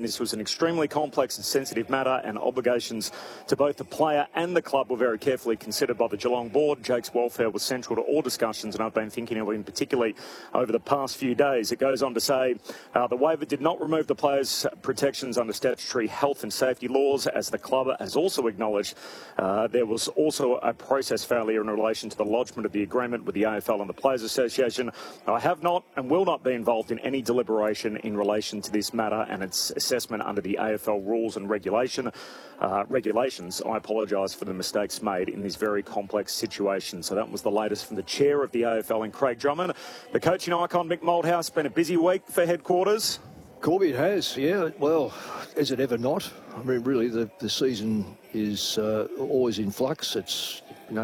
this was an extremely complex and sensitive matter, and obligations to both the player and the club were very carefully considered by the Geelong board. Jake's welfare was central to all discussions, and I've been thinking of him particularly over the past few days. It goes on to say the waiver did not remove the player's protections under statutory health and safety laws, as the club has also acknowledged. There was also a process failure in relation to the lodgement of the agreement with the AFL and the Players Association. I have not and will not be involved in any deliberation in relation to this matter and its assessment under the AFL rules and regulations. I apologise for the mistakes made in this very complex situation. So that was the latest from the chair of the AFL and Craig Drummond. The coaching icon Mick Malthouse, been a busy week for headquarters. Corby, it has, yeah. Well, is it ever not? I mean, really, the season is always in flux. It's,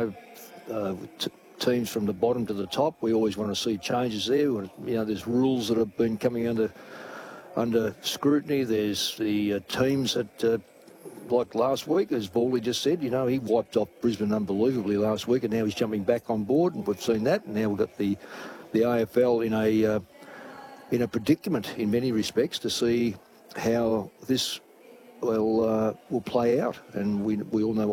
teams from the bottom to the top. We always want to see changes there. There's rules that have been coming under scrutiny. There's the teams that, like last week, as Bawley just said, he wiped off Brisbane unbelievably last week, and now he's jumping back on board, and we've seen that. And now we've got the AFL in a predicament in many respects to see how this will play out, and we all know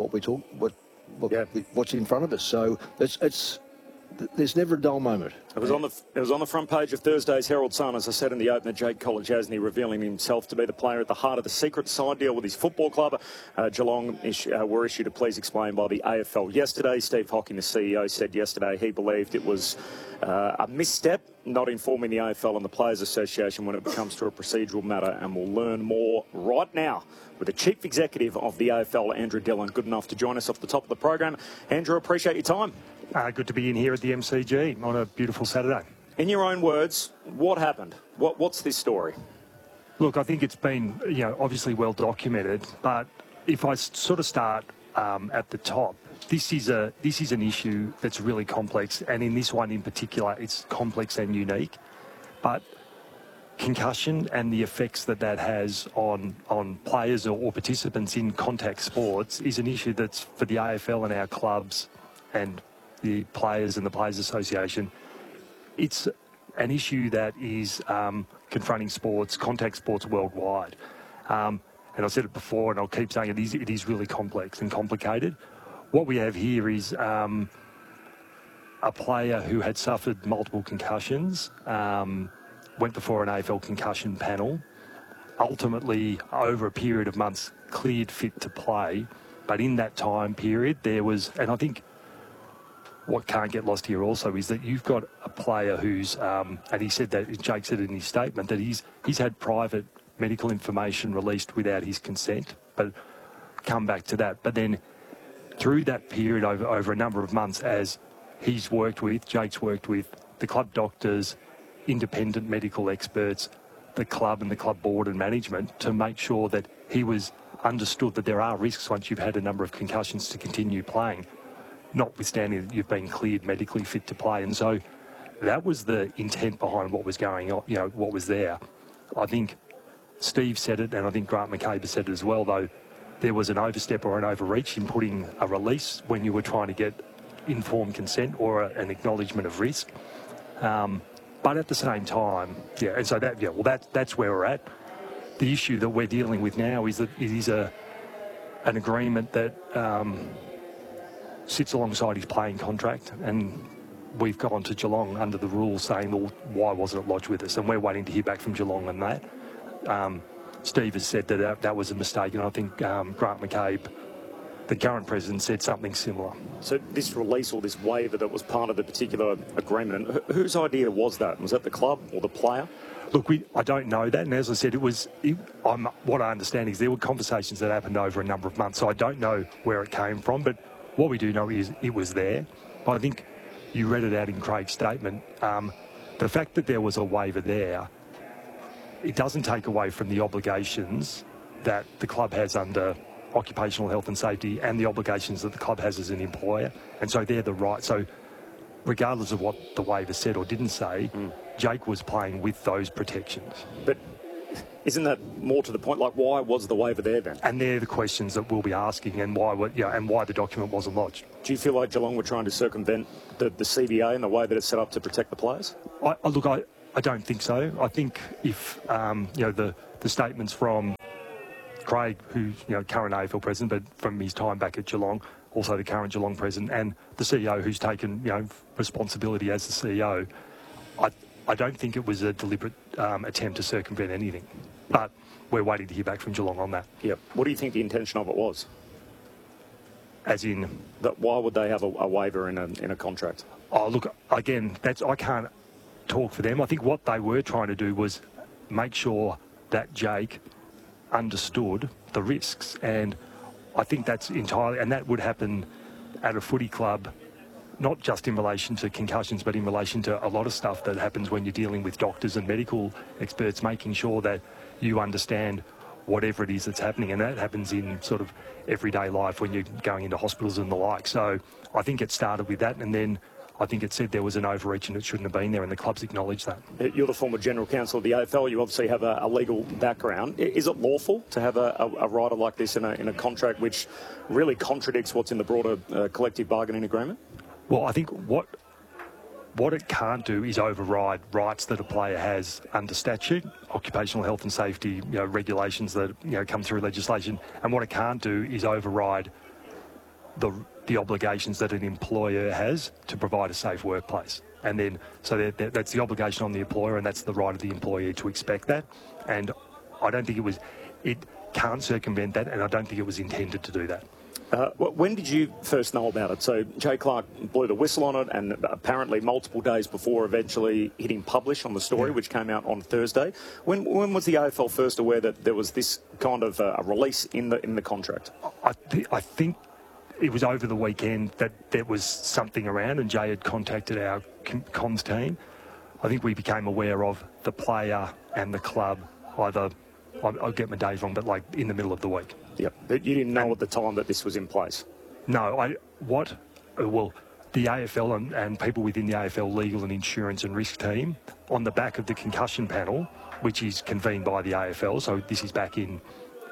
what's in front of us. So there's never a dull moment. It was on the front page of Thursday's Herald Sun, as I said in the opener. Jake Kolodjasny revealing himself to be the player at the heart of the secret side deal with his football club. Geelong were issued a please explain by the AFL yesterday. Steve Hocking, the CEO, said yesterday he believed it was a misstep not informing the AFL and the Players Association when it comes to a procedural matter, and we'll learn more right now with the Chief Executive of the AFL, Andrew Dillon, good enough to join us off the top of the program. Andrew, appreciate your time. Good to be in here at the MCG on a beautiful Saturday. In your own words, what happened? What's this story? Look, I think it's been, obviously well documented, but if I sort of start at the top, this is an issue that's really complex, and in this one in particular, it's complex and unique. But concussion and the effects that has on players or participants in contact sports is an issue that's for the AFL and our clubs and the players and the Players Association. It's an issue that is confronting contact sports worldwide. And I've said it before, and I'll keep saying it is really complex and complicated. What we have here is a player who had suffered multiple concussions, went before an AFL concussion panel, ultimately over a period of months cleared fit to play. But in that time period there was, and I think what can't get lost here also is that you've got a player who's, and he said that, Jake said in his statement, that he's had private medical information released without his consent, but come back to that. But then through that period over a number of months, as Jake's worked with the club doctors, independent medical experts, the club and the club board and management, to make sure that he was understood that there are risks once you've had a number of concussions to continue playing, notwithstanding that you've been cleared medically fit to play. And so that was the intent behind what was going on, what was there. I think Steve said it, and I think Grant McCabe said it as well, though, there was an overstep or an overreach in putting a release when you were trying to get informed consent or an acknowledgement of risk. But at the same time, and so that's where we're at. The issue that we're dealing with now is that it is an agreement that sits alongside his playing contract, and we've gone to Geelong under the rules saying, well, why wasn't it lodged with us? And we're waiting to hear back from Geelong on that. Steve has said that was a mistake, and I think Grant McCabe, the current president, said something similar. So this release or this waiver that was part of the particular agreement, whose idea was that? Was that the club or the player? Look, I don't know that, and as I said, what I understand is there were conversations that happened over a number of months, so I don't know where it came from, but what we do know is it was there. But I think you read it out in Craig's statement. The fact that there was a waiver there, it doesn't take away from the obligations that the club has under occupational health and safety and the obligations that the club has as an employer. And so they're the right. So regardless of what the waiver said or didn't say, Jake was playing with those protections. But isn't that more to the point? Like, why was the waiver there then? And they're the questions that we'll be asking, and why the document wasn't lodged. Do you feel like Geelong were trying to circumvent the CBA and the way that it's set up to protect the players? I don't think so. I think if the statements from Craig, who's current AFL president, but from his time back at Geelong, also the current Geelong president, and the CEO who's taken responsibility as the CEO, I don't think it was a deliberate attempt to circumvent anything. But we're waiting to hear back from Geelong on that. Yep. What do you think the intention of it was? As in, that why would they have a waiver in a contract? Oh, look, again, I can't talk for them. I think what they were trying to do was make sure that Jake understood the risks, and I think that's entirely, and that would happen at a footy club, not just in relation to concussions, but in relation to a lot of stuff that happens when you're dealing with doctors and medical experts, making sure that you understand whatever it is that's happening, and that happens in sort of everyday life when you're going into hospitals and the like. So I think it started with that, and then I think it said there was an overreach and it shouldn't have been there, and the clubs acknowledged that. You're the former General Counsel of the AFL. You obviously have a legal background. Is it lawful to have a rider like this in a contract which really contradicts what's in the broader collective bargaining agreement? Well, I think what it can't do is override rights that a player has under statute, occupational health and safety, regulations that come through legislation, and what it can't do is override the obligations that an employer has to provide a safe workplace. And then, so that's the obligation on the employer, and that's the right of the employee to expect that. And I don't think it can't circumvent that, and I don't think it was intended to do that. When did you first know about it? So Jay Clark blew the whistle on it, and apparently multiple days before eventually hitting publish on the story, which came out on Thursday. When was the AFL first aware that there was this kind of a release in the contract? I think it was over the weekend that there was something around, and Jay had contacted our comms team. I think we became aware of the player and the club either, I'll get my days wrong, but like in the middle of the week. Yep. But you didn't know at the time that this was in place? No. The AFL and people within the AFL legal and insurance and risk team, on the back of the concussion panel, which is convened by the AFL, so this is back in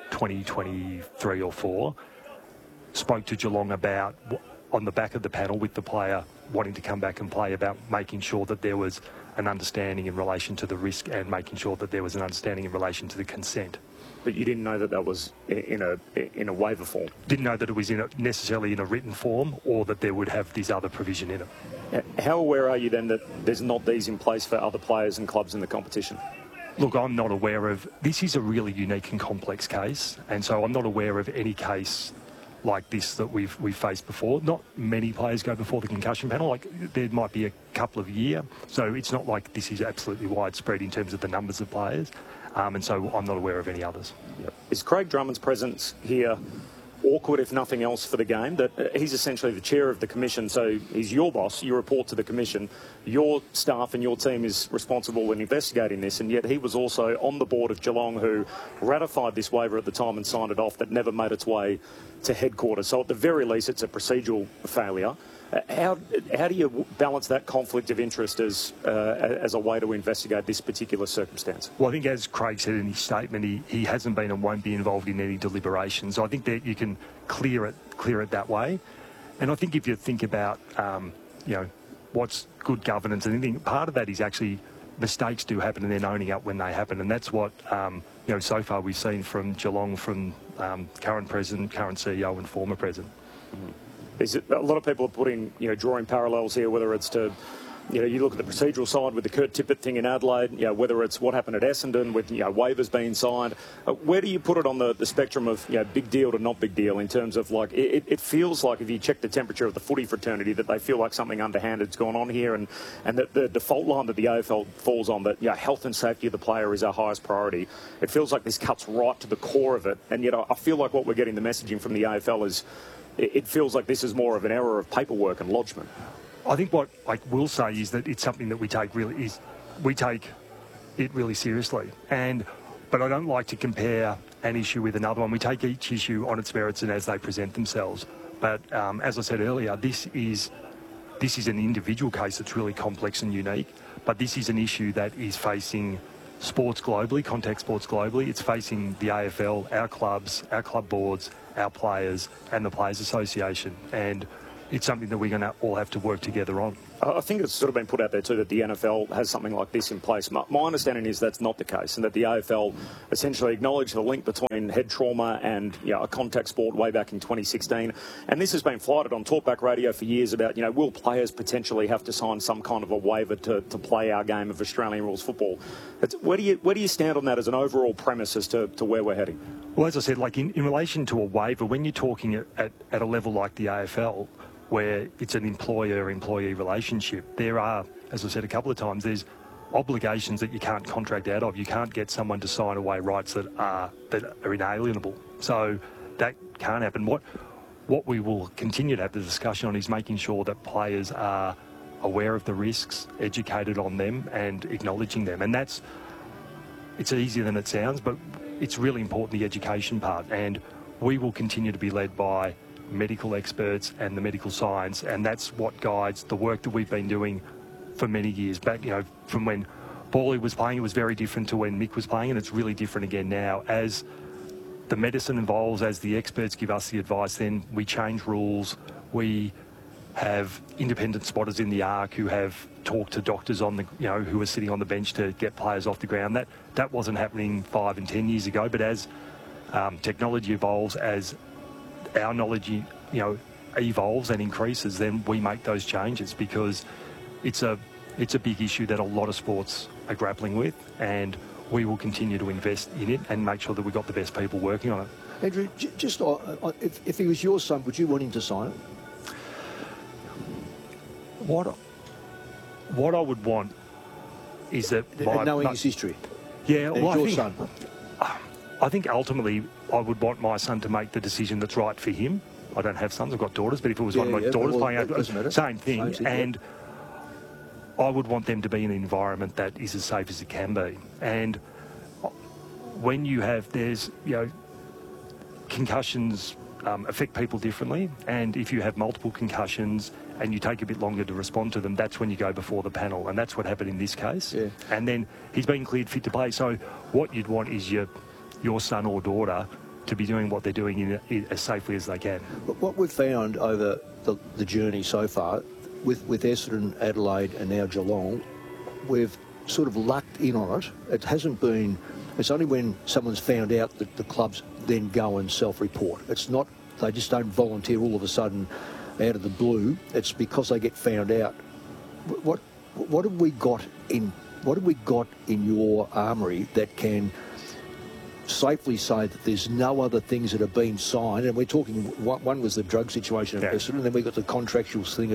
2023 or 4, spoke to Geelong about, on the back of the panel with the player wanting to come back and play, about making sure that there was an understanding in relation to the risk and making sure that there was an understanding in relation to the consent. But you didn't know that that was in a waiver form? Didn't know that it was necessarily in a written form, or that there would have this other provision in it. How aware are you then that there's not these in place for other players and clubs in the competition? Look, I'm not aware of... This is a really unique and complex case, and so I'm not aware of any case like this that we've faced before. Not many players go before the concussion panel. Like, there might be a couple of a year, so it's not like this is absolutely widespread in terms of the numbers of players, and so I'm not aware of any others. Yep. Is Craig Drummond's presence here awkward, if nothing else, for the game? That he's essentially the chair of the commission, so he's your boss, you report to the commission, your staff and your team is responsible in investigating this, and yet he was also on the board of Geelong, who ratified this waiver at the time and signed it off, that never made its way to headquarters. So at the very least, it's a procedural failure. How do you balance that conflict of interest as a way to investigate this particular circumstance? Well, I think, as Craig said in his statement, he hasn't been and won't be involved in any deliberations. So I think that you can clear it that way. And I think if you think about, what's good governance and anything, part of that is actually mistakes do happen and then owning up when they happen. And that's what, so far we've seen from Geelong, from current president, current CEO and former president. Mm-hmm. A lot of people are putting, drawing parallels here, whether it's to, you look at the procedural side with the Kurt Tippett thing in Adelaide, whether it's what happened at Essendon with, waivers being signed. Where do you put it on the spectrum of, big deal to not big deal, in terms of, like, it feels like, if you check the temperature of the footy fraternity, that they feel like something underhanded's gone on here, and that the default line that the AFL falls on, that, health and safety of the player is our highest priority. It feels like this cuts right to the core of it, and yet I feel like what we're getting the messaging from the AFL is, it feels like this is more of an error of paperwork and lodgement. I think what I will say is that it's something that we take it really seriously. But I don't like to compare an issue with another one. We take each issue on its merits and as they present themselves. But as I said earlier, this is an individual case that's really complex and unique. But this is an issue that is facing sports globally, contact sports globally. It's facing the AFL, our clubs, our club boards, our players and the Players Association. And it's something that we're going to all have to work together on. I think it's sort of been put out there too that the NFL has something like this in place. My understanding is that's not the case, and that the AFL essentially acknowledged the link between head trauma and a contact sport way back in 2016. And this has been floated on Talkback Radio for years about, will players potentially have to sign some kind of a waiver to play our game of Australian rules football? Where do you stand on that as an overall premise as to where we're heading? Well, as I said, like in relation to a waiver, when you're talking at a level like the AFL, where it's an employer-employee relationship, there are, as I said a couple of times, there's obligations that you can't contract out of. You can't get someone to sign away rights that are inalienable. So that can't happen. What we will continue to have the discussion on is making sure that players are aware of the risks, educated on them, and acknowledging them. And it's easier than it sounds, but it's really important, the education part. And we will continue to be led by medical experts and the medical science, and that's what guides the work that we've been doing for many years back. From when Paulie was playing, it was very different to when Mick was playing, and it's really different again now. As the medicine evolves, as the experts give us the advice, then we change rules. We have independent spotters in the ARC who have talked to doctors on the, who are sitting on the bench to get players off the ground. That wasn't happening 5 and 10 years ago, but as technology evolves, as our knowledge, evolves and increases, then we make those changes, because it's a big issue that a lot of sports are grappling with, and we will continue to invest in it and make sure that we've got the best people working on it. Andrew, just if he was your son, would you want him to sign it? What I would want is that knowing his history. Yeah, well, son. I think ultimately I would want my son to make the decision that's right for him. I don't have sons, I've got daughters, but if it was one of my daughters playing out, same thing. And I would want them to be in an environment that is as safe as it can be. And when there's concussions affect people differently, and if you have multiple concussions and you take a bit longer to respond to them, that's when you go before the panel, and that's what happened in this case. Yeah. And then he's been cleared fit to play. So what you'd want is your son or daughter to be doing what they're doing as safely as they can. What we've found over the journey so far, with Essendon, Adelaide and now Geelong, we've sort of lucked in on it. It hasn't been... It's only when someone's found out that the clubs then go and self-report. It's not... They just don't volunteer all of a sudden out of the blue. It's because they get found out. What have we got in your armoury that can safely say that there's no other things that have been signed? And we're talking, one was the drug situation at Essendon, and then we got the contractual thing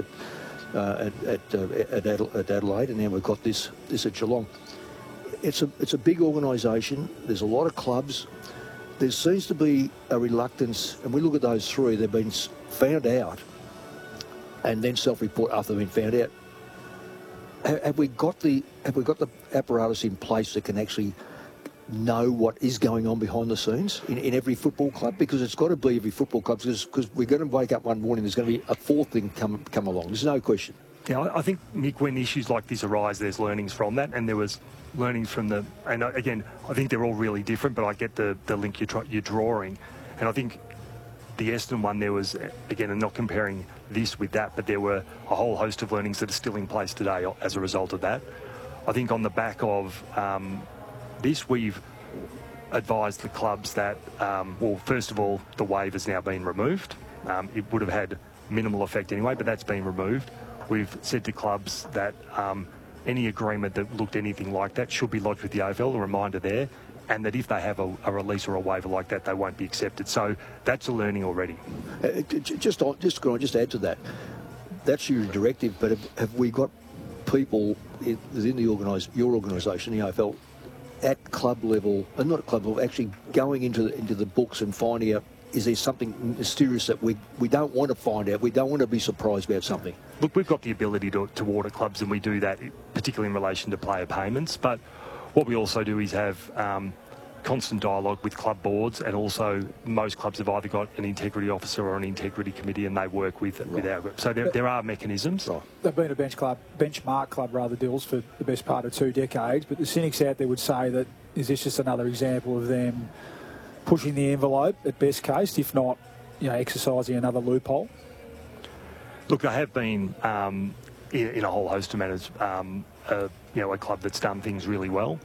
at Adelaide, and now we've got this at Geelong. It's a big organisation. There's a lot of clubs. There seems to be a reluctance, and we look at those three. They've been found out, and then self-report after they've been found out. Have we got the apparatus in place that can actually know what is going on behind the scenes in every football club? Because it's got to be every football club, because we're going to wake up one morning, there's going to be a fourth thing come along. There's no question. Yeah, I think, Nick, when issues like this arise, there's learnings from that, and there was learnings from and again, I think they're all really different, but I get the link you're drawing. And I think the Essendon one, there was, again, and not comparing this with that, but there were a whole host of learnings that are still in place today as a result of that. I think on the back of this, we've advised the clubs that, first of all, the waive has now been removed. It would have had minimal effect anyway, but that's been removed. We've said to clubs that any agreement that looked anything like that should be lodged with the AFL, a reminder there, and that if they have a release or a waiver like that, they won't be accepted. So that's a learning already. Just add to that. That's your directive, but have we got people within your organisation, the AFL, at club level, and not at club level, actually going into the books and finding out, is there something mysterious that we don't want to find out? We don't want to be surprised about something. Look, we've got the ability to audit clubs, and we do that particularly in relation to player payments. But what we also do is have constant dialogue with club boards, and also most clubs have either got an integrity officer or an integrity committee, and they work with our group. So there are mechanisms. Right. They've been a benchmark club, Dills, for the best part of 2 decades. But the cynics out there would say that, is this just another example of them pushing the envelope at best case, if not, exercising another loophole? Look, they have been in a whole host of matters, a club that's done things really well.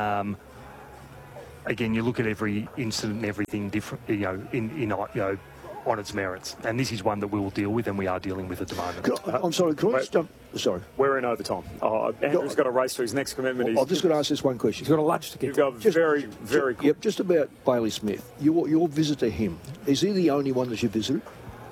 Again, you look at every incident and everything different, on its merits, and this is one that we will deal with, and we are dealing with at the moment. I'm sorry, can I just jump? Sorry. We're in overtime. Andrew's got to race to his next commitment. I've just got to ask this one question. He's got a lunch to get. You've got very quick. Yep, just about Bailey Smith. Your visit to him, is he the only one that you visited?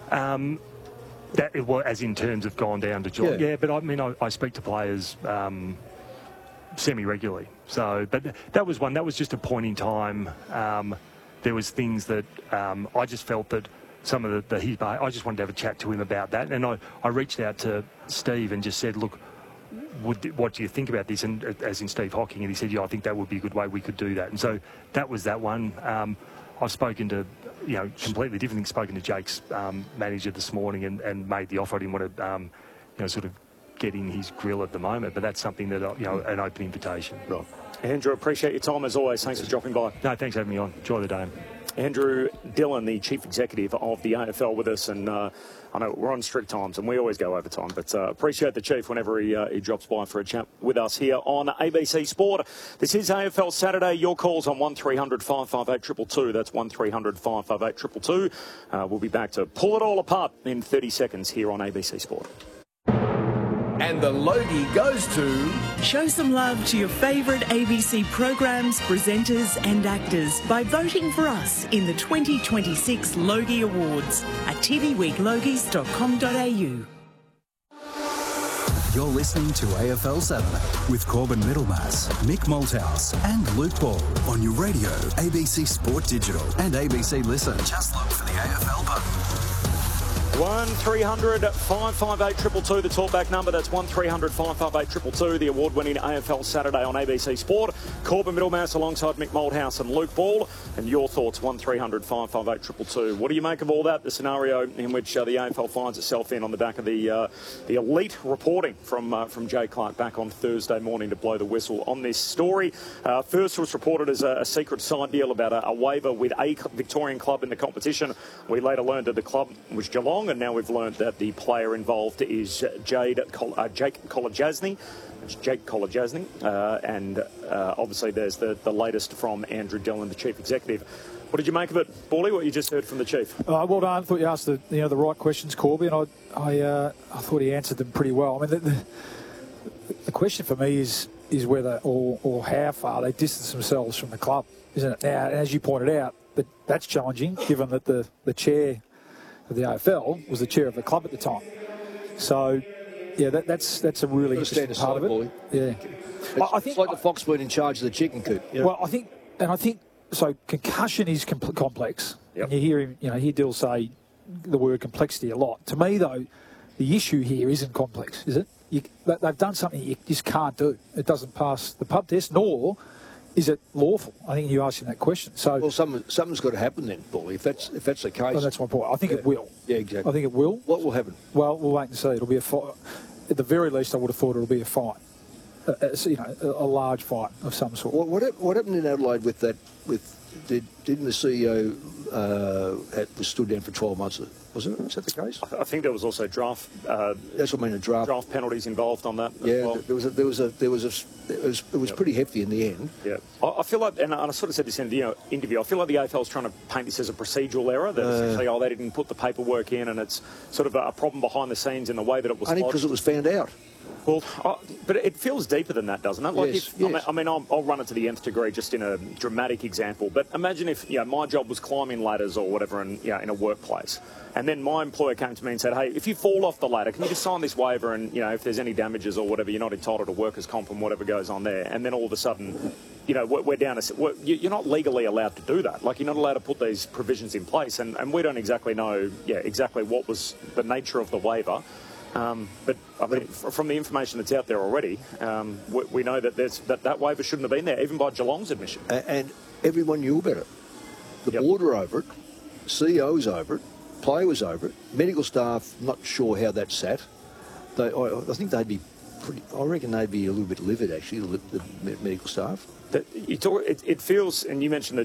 As in terms of gone down to Geelong. Yeah, but I mean, I speak to players semi-regularly. So, but that was one. That was just a point in time. There was things that I just felt that some of I just wanted to have a chat to him about that. And I reached out to Steve and just said, look, what do you think about this? And as in Steve Hocking, and he said, yeah, I think that would be a good way we could do that. And so that was that one. I've spoken to, completely different things, spoken to Jake's manager this morning and made the offer. I didn't want to, sort of get in his grill at the moment, but that's something that, an open invitation. Right. Andrew, appreciate your time as always. Thanks for dropping by. No, thanks for having me on. Enjoy the day. Andrew Dillon, the Chief Executive of the AFL with us, and I know we're on strict times and we always go over time, but appreciate the Chief whenever he drops by for a chat with us here on ABC Sport. This is AFL Saturday. Your calls on 1300 558 222. That's 1300 558 222. We'll be back to pull it all apart in 30 seconds here on ABC Sport. And the Logie goes to... Show some love to your favourite ABC programs, presenters and actors by voting for us in the 2026 Logie Awards at tvweeklogies.com.au. You're listening to AFL Saturday with Corbin Middlemass, Mick Malthouse and Luke Ball on your radio, ABC Sport Digital and ABC Listen. Just look for the AFL button. 1300 558 222, the talkback number. That's 1300 558 222, the award-winning AFL Saturday on ABC Sport. Corbin Middlemass alongside Mick Malthouse and Luke Ball. And your thoughts, 1300 558 222. What do you make of all that? The scenario in which the AFL finds itself in on the back of the elite reporting from Jay Clark back on Thursday morning to blow the whistle on this story. First was reported as a secret side deal about a waiver with a Victorian club in the competition. We later learned that the club was Geelong, and now we've learned that the player involved is Jake Kolodjasny. It's Jake Kolodjasny, and obviously there's the latest from Andrew Dillon, the Chief Executive. What did you make of it, Bally, what you just heard from the Chief? Well done. I thought you asked the right questions, Corby, and I thought he answered them pretty well. I mean, the question for me is whether or how far they distance themselves from the club, isn't it? Now, as you pointed out, that's challenging, given that the chair of the AFL was the chair of the club at the time. So, yeah, that's a really interesting part of it. Boy. Yeah, I think it's like the fox being in charge of the chicken coop. You know? Well, I think so. Concussion is complex. Yep. And you hear him, hear Dill say the word complexity a lot. To me, though, the issue here isn't complex, is it? They've done something you just can't do. It doesn't pass the pub test, nor is it lawful? I think you asked him that question. So, well, something's got to happen then, Paulie. If that's the case, well, that's my point. I think it will. Yeah, exactly. I think it will. What will happen? Well, we'll wait and see. It'll be a fine. At the very least, I would have thought it'll be a fine. A large fight of some sort. What happened in Adelaide with that? Didn't the CEO was stood down for 12 months? Wasn't it? Is that the case? I think there was also draft. That's what I mean. A draft penalties involved on that. Yeah, as well. it was pretty hefty in the end. Yeah, I feel like, and I sort of said this in the interview. I feel like the AFL is trying to paint this as a procedural error. That essentially, they didn't put the paperwork in, and it's sort of a problem behind the scenes in the way that it was. Only because it was found out. Well, but it feels deeper than that, doesn't it? Like yes. I mean, I'll run it to the nth degree just in a dramatic example. But imagine if my job was climbing ladders or whatever in a workplace, and then my employer came to me and said, "Hey, if you fall off the ladder, can you just sign this waiver? And if there's any damages or whatever, you're not entitled to workers' comp and whatever goes on there." And then all of a sudden, we're down to you're not legally allowed to do that. Like, you're not allowed to put these provisions in place, and we don't exactly know exactly what was the nature of the waiver. But I mean, from the information that's out there already, we know that that waiver shouldn't have been there, even by Geelong's admission. And everyone knew about it. The board were over it, CEO was over it, player was over it, medical staff, not sure how that sat. I think they'd be I reckon they'd be a little bit livid, actually, the medical staff. It feels, and you mentioned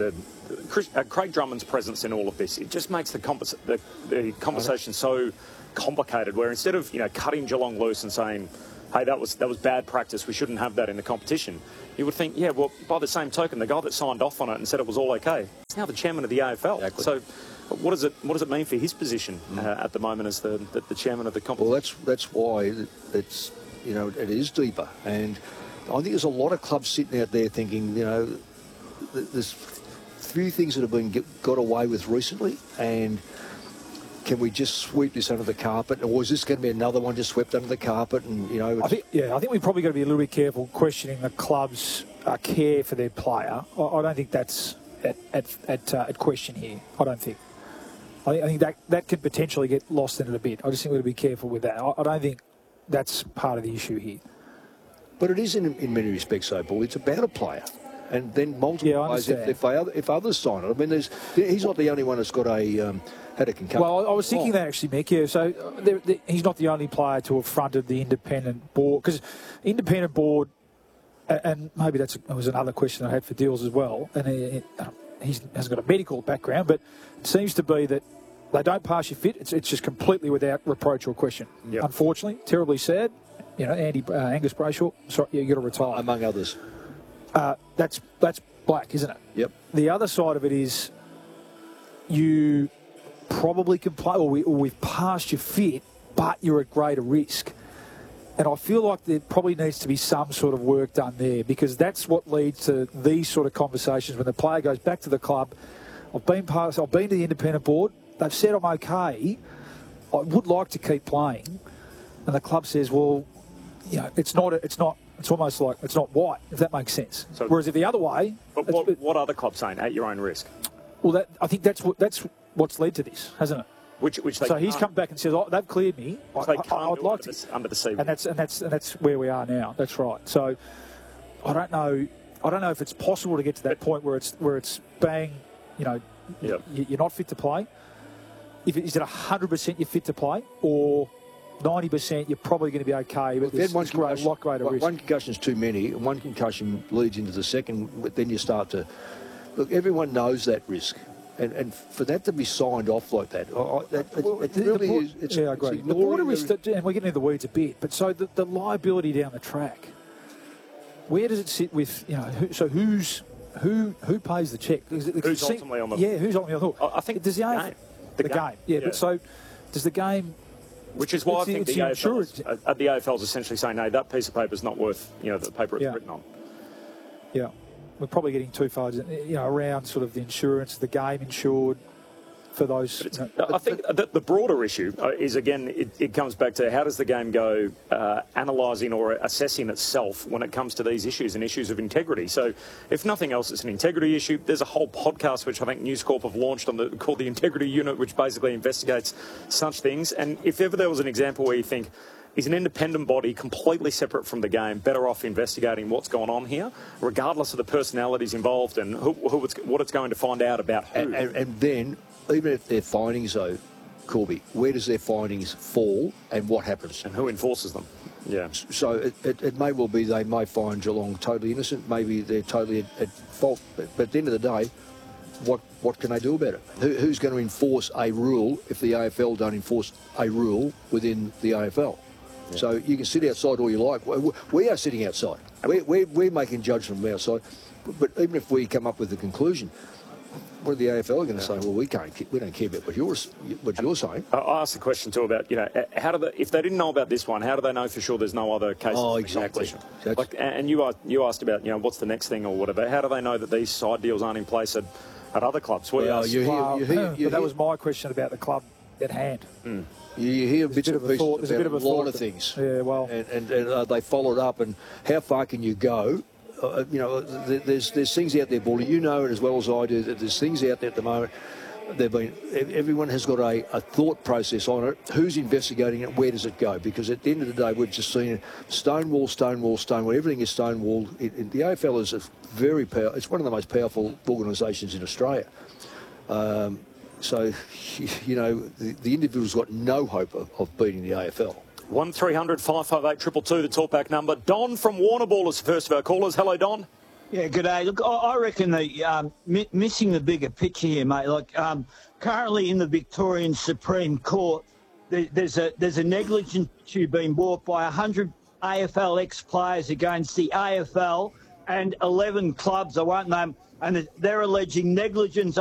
Craig Drummond's presence in all of this. It just makes the conversation so complicated, where instead of, cutting Geelong loose and saying, hey, that was bad practice, we shouldn't have that in the competition, you would think, yeah, well, by the same token, the guy that signed off on it and said it was all okay, he's now the chairman of the AFL. Exactly. So what does it mean for his position at the moment as the chairman of the competition? Well, that's why it's, it is deeper. And I think there's a lot of clubs sitting out there thinking, there's few things that have been got away with recently, and can we just sweep this under the carpet, or is this going to be another one just swept under the carpet? And I think we've probably got to be a little bit careful questioning the club's care for their player. I don't think that's at question here. I don't think. I think that could potentially get lost in it a bit. I just think we've got to be careful with that. I don't think that's part of the issue here. But it is in many respects so, Paul. It's about a player. And then multiple players, if others sign it. I mean, he's not the only one that's got had a concussion. Well, I was thinking that actually, Mick. Yeah, so he's not the only player to have fronted the independent board, because independent board, and maybe that was another question I had for Deals as well. And he hasn't got a medical background, but it seems to be that they don't pass your fit. It's just completely without reproach or question. Yep. Unfortunately, terribly sad. Angus Brayshaw, sorry, you got to retire. Among others. That's black, isn't it? Yep. The other side of it is you probably can play, or we've passed your fit, but you're at greater risk. And I feel like there probably needs to be some sort of work done there, because that's what leads to these sort of conversations when the player goes back to the club. I've been to the independent board. They've said I'm okay. I would like to keep playing, and the club says, well, it's almost like it's not white, if that makes sense. So, whereas if the other way... But what are the clubs saying? At your own risk? Well, I think that's what's led to this, hasn't it? Which they so he's come back and says, they've cleared me. I'd like to. Under the sea. And that's where we are now. That's right. So I don't know if it's possible to get to that point where it's bang, Yep. you're not fit to play. Is it 100% you're fit to play, or 90% you're probably going to be okay, but there's a lot greater risk. One concussion is too many, and one concussion leads into the second, but then you start to... Look, everyone knows that risk. And for that to be signed off like that, it really is... I agree. The border risk, and we're getting into the weeds a bit, but so the liability down the track, where does it sit with, who pays the check? Who's ultimately on the... Yeah, who's ultimately on the hook? I think does the game. The game. Yeah, but so does the game... Which is why I think the AFL is essentially saying, no, that piece of paper is not worth, the paper it's written on. Yeah. We're probably getting too far, around sort of the insurance, the game insured for those. I think the broader issue is, again, it comes back to how does the game go analysing or assessing itself when it comes to these issues and issues of integrity. So if nothing else, it's an integrity issue. There's a whole podcast which I think News Corp have launched called the Integrity Unit, which basically investigates such things. And if ever there was an example where you think, is an independent body completely separate from the game better off investigating what's going on here, regardless of the personalities involved and what it's going to find out about who? And then, even if their findings, though, Corby, where does their findings fall and what happens? And who enforces them? Yeah. So it may well be they may find Geelong totally innocent, maybe they're totally at fault, but at the end of the day, what can they do about it? Who's going to enforce a rule if the AFL don't enforce a rule within the AFL? Yeah. So you can sit outside all you like. We are sitting outside. We're making judgment from outside. But even if we come up with a conclusion, what are the AFL going to say? Well, we don't care about what you're saying. I asked the question too about, if they didn't know about this one, how do they know for sure there's no other cases? Oh, exactly. And you asked about, what's the next thing or whatever. How do they know that these side deals aren't in place at other clubs? But that was my question about the club at hand. Mm. You hear bits and pieces about a lot of things. Yeah, well, and they follow it up. And how far can you go? There's things out there, Baldy. You know it as well as I do. That there's things out there at the moment. Everyone has got a thought process on it. Who's investigating it? Where does it go? Because at the end of the day, we're just seeing stonewall. Everything is stonewalled. The AFL is very powerful. It's one of the most powerful organisations in Australia. So, the individual's got no hope of beating the AFL. 1300 558 222, the talkback number. Don from Warrnambool is the first of our callers. Hello, Don. Yeah, good day. Look, I reckon missing the bigger picture here, mate. Like, currently in the Victorian Supreme Court, there's a negligence issue being brought by 100 AFL ex-players against the AFL and 11 clubs, I won't name, and they're alleging negligence